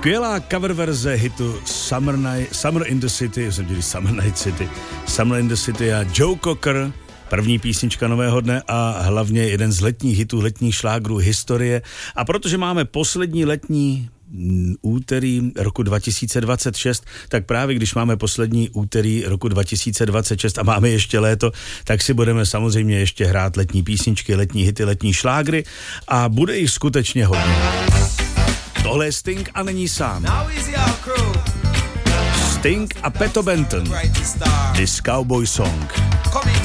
Skvělá cover verze hitu Summer in the City, Summer in the City a Joe Cocker, první písnička nového dne a hlavně jeden z letních hitů, letních šlágrů historie. A protože máme poslední letní úterý roku 2026, tak právě když máme poslední úterý roku 2026 a máme ještě léto, tak si budeme samozřejmě ještě hrát letní písničky, letní hity, letní šlágry a bude jich skutečně hodně. Tohle je Sting a není sám. Sting a Peto Benton. This Cowboy Song.